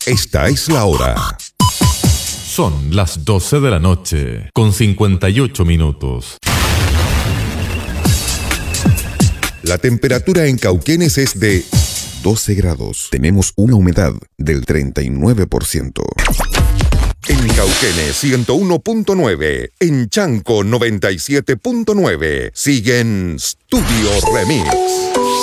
Esta es la hora. Son las 12 de la noche, con 58 minutos. La temperatura en Cauquenes es de 12 grados. Tenemos una humedad del 39%. En Cauquenes 101.9, en Chanco 97.9, siguen Studio Remix.